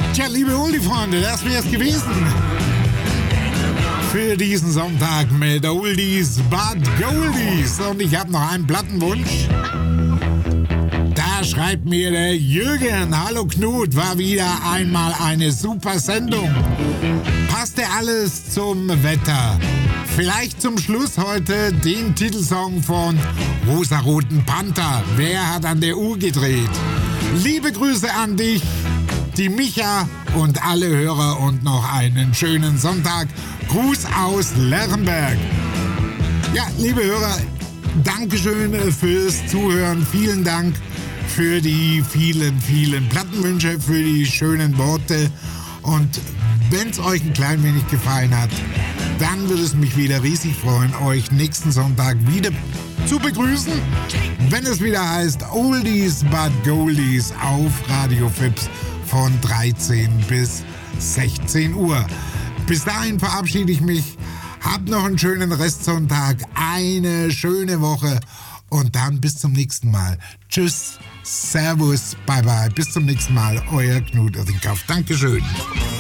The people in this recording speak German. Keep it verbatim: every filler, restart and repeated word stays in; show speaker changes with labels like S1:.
S1: Tja, liebe Oldie-Freunde, das wär's gewesen für diesen Sonntag mit Oldies but Goldies. Und ich habe noch einen Plattenwunsch. Da schreibt mir der Jürgen: Hallo Knut, war wieder einmal eine super Sendung. Passte alles zum Wetter. Vielleicht zum Schluss heute den Titelsong von Rosaroten Panther. Wer hat an der Uhr gedreht? Liebe Grüße an dich, die Micha und alle Hörer und noch einen schönen Sonntag. Gruß aus Lerrenberg. Ja, liebe Hörer, Dankeschön fürs Zuhören. Vielen Dank für die vielen, vielen Plattenwünsche, für die schönen Worte. Und wenn es euch ein klein wenig gefallen hat, dann würde es mich wieder riesig freuen, euch nächsten Sonntag wieder zu begrüßen, wenn es wieder heißt Oldies but Goldies auf Radio Fips von dreizehn bis sechzehn Uhr. Bis dahin verabschiede ich mich. Habt noch einen schönen Restsonntag, eine schöne Woche und dann bis zum nächsten Mal. Tschüss, Servus, bye bye, bis zum nächsten Mal, euer Knut Oettinghoff. Dankeschön.